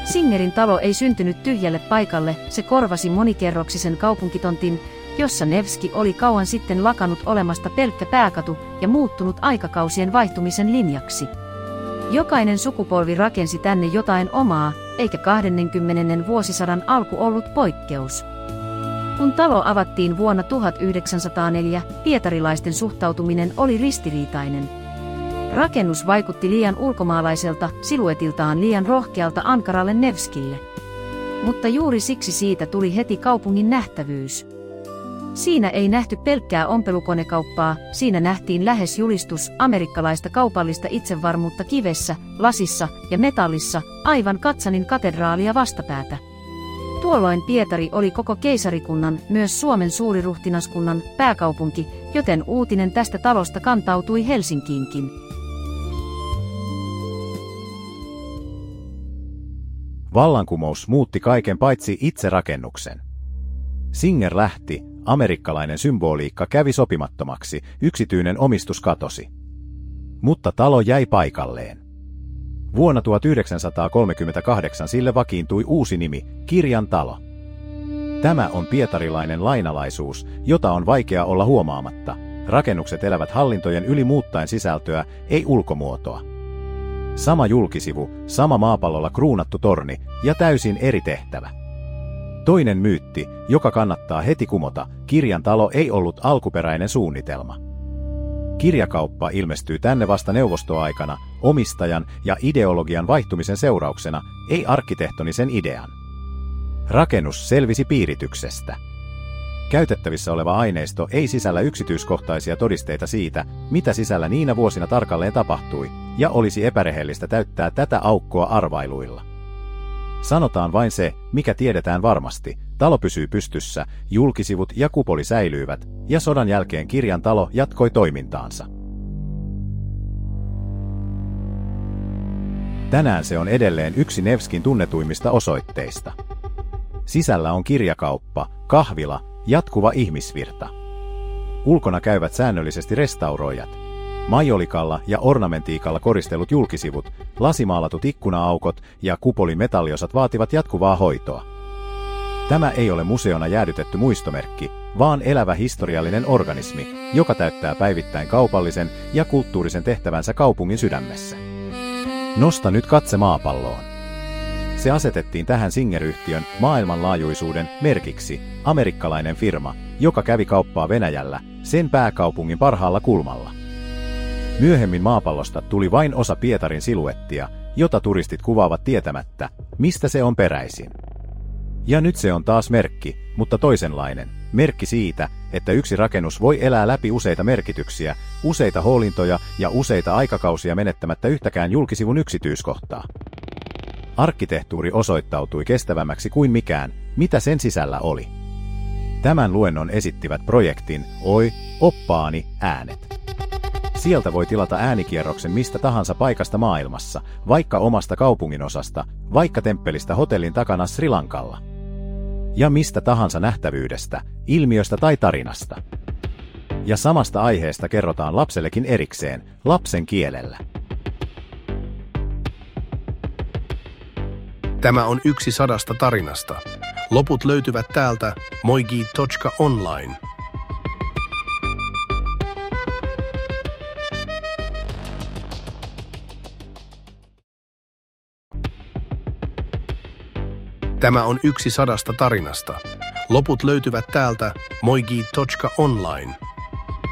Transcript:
Singerin talo ei syntynyt tyhjälle paikalle, se korvasi monikerroksisen kaupunkitontin, jossa Nevski oli kauan sitten lakannut olemasta pelkkä pääkatu ja muuttunut aikakausien vaihtumisen linjaksi. Jokainen sukupolvi rakensi tänne jotain omaa, eikä 20. vuosisadan alku ollut poikkeus. Kun talo avattiin vuonna 1904, pietarilaisten suhtautuminen oli ristiriitainen. Rakennus vaikutti liian ulkomaalaiselta, siluetiltaan liian rohkealta ankaralle Nevskille. Mutta juuri siksi siitä tuli heti kaupungin nähtävyys. Siinä ei nähty pelkkää ompelukonekauppaa, siinä nähtiin lähes julistus amerikkalaista kaupallista itsevarmuutta kivessä, lasissa ja metallissa, aivan Katsanin katedraalia vastapäätä. Tuolloin Pietari oli koko keisarikunnan, myös Suomen suuriruhtinaskunnan, pääkaupunki, joten uutinen tästä talosta kantautui Helsinkiinkin. Vallankumous muutti kaiken paitsi itse rakennuksen. Singer lähti, amerikkalainen symboliikka kävi sopimattomaksi, yksityinen omistus katosi. Mutta talo jäi paikalleen. Vuonna 1938 sille vakiintui uusi nimi, Kirjan talo. Tämä on pietarilainen lainalaisuus, jota on vaikea olla huomaamatta. Rakennukset elävät hallintojen yli muuttaen sisältöä, ei ulkomuotoa. Sama julkisivu, sama maapallolla kruunattu torni ja täysin eri tehtävä. Toinen myytti, joka kannattaa heti kumota, Kirjan talo ei ollut alkuperäinen suunnitelma. Kirjakauppa ilmestyy tänne vasta neuvostoaikana, omistajan ja ideologian vaihtumisen seurauksena, ei arkkitehtonisen idean. Rakennus selvisi piirityksestä. Käytettävissä oleva aineisto ei sisällä yksityiskohtaisia todisteita siitä, mitä sisällä niinä vuosina tarkalleen tapahtui, ja olisi epärehellistä täyttää tätä aukkoa arvailuilla. Sanotaan vain se, mikä tiedetään varmasti. Talo pysyy pystyssä, julkisivut ja kupoli säilyivät, ja sodan jälkeen Kirjan talo jatkoi toimintaansa. Tänään se on edelleen yksi Nevskin tunnetuimmista osoitteista. Sisällä on kirjakauppa, kahvila, jatkuva ihmisvirta. Ulkona käyvät säännöllisesti restauroijat. Majolikalla ja ornamentiikalla koristellut julkisivut, lasimaalatut ikkuna-aukot ja kupolin metalliosat vaativat jatkuvaa hoitoa. Tämä ei ole museona jäädytetty muistomerkki, vaan elävä historiallinen organismi, joka täyttää päivittäin kaupallisen ja kulttuurisen tehtävänsä kaupungin sydämessä. Nosta nyt katse maapalloon. Se asetettiin tähän Singer-yhtiön maailmanlaajuisuuden merkiksi, amerikkalainen firma, joka kävi kauppaa Venäjällä, sen pääkaupungin parhaalla kulmalla. Myöhemmin maapallosta tuli vain osa Pietarin siluettia, jota turistit kuvaavat tietämättä, mistä se on peräisin. Ja nyt se on taas merkki, mutta toisenlainen. Merkki siitä, että yksi rakennus voi elää läpi useita merkityksiä, useita hoolintoja ja useita aikakausia menettämättä yhtäkään julkisivun yksityiskohtaa. Arkkitehtuuri osoittautui kestävämmäksi kuin mikään, mitä sen sisällä oli. Tämän luennon esittivät projektin Oi, oppaani, äänet. Sieltä voi tilata äänikierroksen mistä tahansa paikasta maailmassa, vaikka omasta kaupunginosasta, vaikka temppelistä hotellin takana Sri Lankalla. Ja mistä tahansa nähtävyydestä, ilmiöstä tai tarinasta. Ja samasta aiheesta kerrotaan lapsellekin erikseen, lapsen kielellä. Tämä on yksi 100 tarinasta. Loput löytyvät täältä moigi.online. Tämä on yksi 100 tarinasta. Loput löytyvät täältä moigi.online.